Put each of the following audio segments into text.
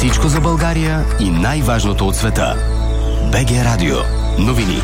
Всичко за България и най-важното от света. БГ Радио. Новини.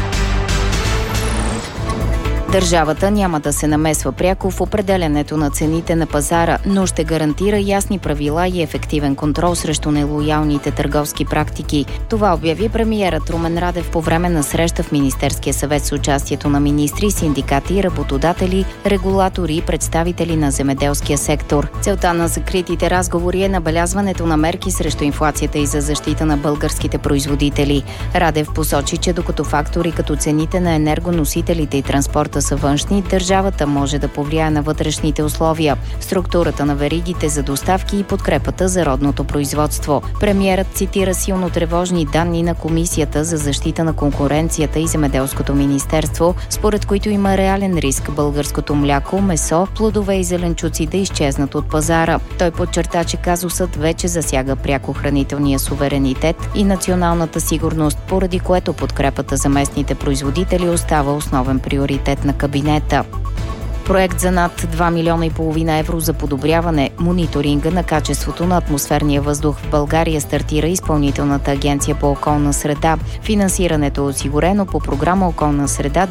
Държавата няма да се намесва пряко в определянето на цените на пазара, но ще гарантира ясни правила и ефективен контрол срещу нелоялните търговски практики. Това обяви премиерът Румен Радев по време на среща в Министерския съвет с участието на министри, синдикати, работодатели, регулатори и представители на земеделския сектор. Целта на закритите разговори е набелязването на мерки срещу инфлацията и за защита на българските производители. Радев посочи, че докато фактори като цените на енергоносителите и транспорта са външни, държавата може да повлияе на вътрешните условия, структурата на веригите за доставки и подкрепата за родното производство. Премиерът цитира силно тревожни данни на Комисията за защита на конкуренцията и Земеделското министерство, според които има реален риск българското мляко, месо, плодове и зеленчуци да изчезнат от пазара. Той подчерта, че казусът вече засяга пряко хранителния суверенитет и националната сигурност, поради което подкрепата за местните производители остава основен приоритет на кабинета. Проект за над 2,5 милиона евро за подобряване мониторинга на качеството на атмосферния въздух в България стартира Изпълнителната агенция по околна среда. Финансирането е осигурено по програма Околна среда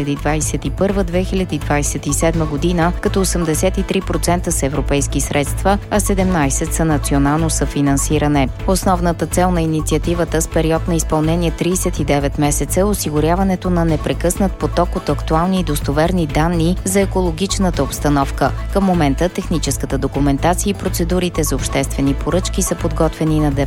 2021-2027 година, като 83% са европейски средства, а 17% са национално съфинансиране. Основната цел на инициативата с период на изпълнение 39 месеца е осигуряването на непрекъснат поток от актуални и достоверни данни за екологичната обстановка. Към момента техническата документация и процедурите за обществени поръчки са подготвени на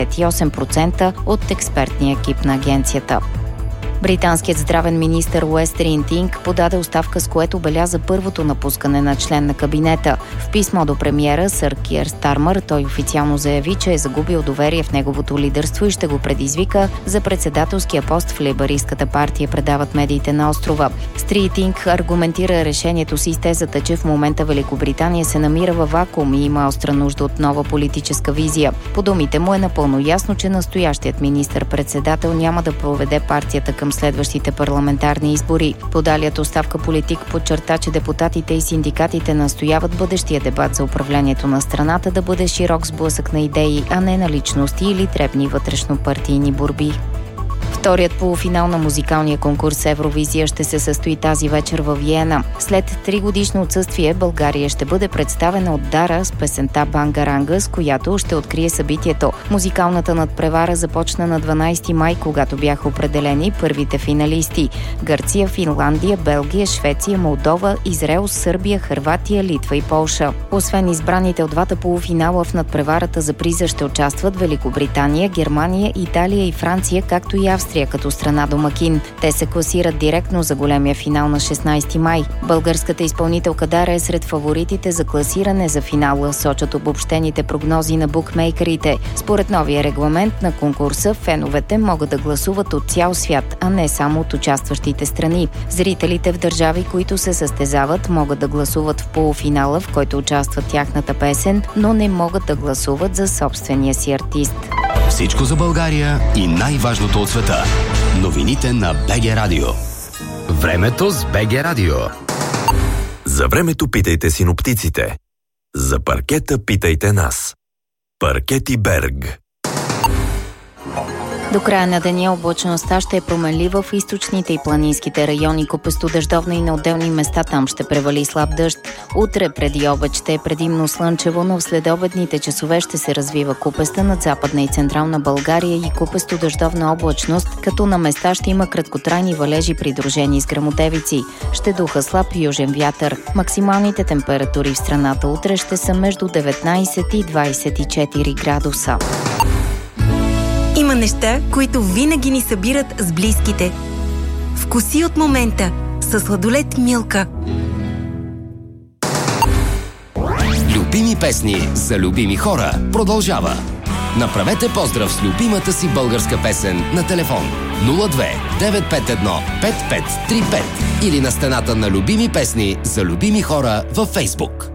98% от експертния екип на агенцията. Британският здравен министър Уестерин Тинг подаде оставка, с което беляза първото напускане на член на кабинета. В писмо до премиера сър Киър Стармър той официално заяви, че е загубил доверие в неговото лидерство и ще го предизвика за председателския пост в лейбъристката партия, предават медиите на острова. Стри Тинг аргументира решението си с тезата, че в момента Великобритания се намира във вакуум и има остра нужда от нова политическа визия. По думите му е напълно ясно, че настоящият министър-председател няма да проведе партията към следващите парламентарни избори. Подалият оставка политик подчерта, че депутатите и синдикатите настояват бъдещия дебат за управлението на страната да бъде широк сблъсък на идеи, а не на личности или дребни вътрешнопартийни борби. Вторият полуфинал на музикалния конкурс Евровизия ще се състои тази вечер във Виена. След 3-годишно отсъствие България ще бъде представена от Дара с песента Бангаранга, с която ще открие събитието. Музикалната надпревара започна на 12 май, когато бяха определени първите финалисти. Гърция, Финландия, Белгия, Швеция, Молдова, Израел, Сърбия, Хърватия, Литва и Полша. Освен избраните от двата полуфинала в надпреварата за приза ще участват Великобритания, Германия, Италия и Франция, както и Австрия като страна домакин. Те се класират директно за големия финал на 16 май. Българската изпълнителка Дара е сред фаворитите за класиране за финала, сочат обобщените прогнози на букмейкерите. Според новия регламент на конкурса, феновете могат да гласуват от цял свят, а не само от участващите страни. Зрителите в държави, които се състезават, могат да гласуват в полуфинала, в който участва тяхната песен, но не могат да гласуват за собствения си артист. Всичко за България и най-важното от света. Новините на БГ Радио. Времето с БГ Радио. За времето питайте синоптиците. За паркета питайте нас. Паркети Берг. До края на деня облачността ще е променлива в източните и планинските райони. Купесто дъждовно и на отделни места там ще превали слаб дъжд. Утре преди обед ще е предимно слънчево, но в следобедните часове ще се развива купеста над Западна и Централна България и купесто дъждовна облачност, като на места ще има краткотрайни валежи, придружени с гръмотевици. Ще духа слаб южен вятър. Максималните температури в страната утре ще са между 19 и 24 градуса. Има неща, които винаги ни събират с близките. Вкуси от момента със сладолед Милка. Любими песни за любими хора продължава. Направете поздрав с любимата си българска песен на телефон 02 951 5535 или на стената на любими песни за любими хора във Фейсбук.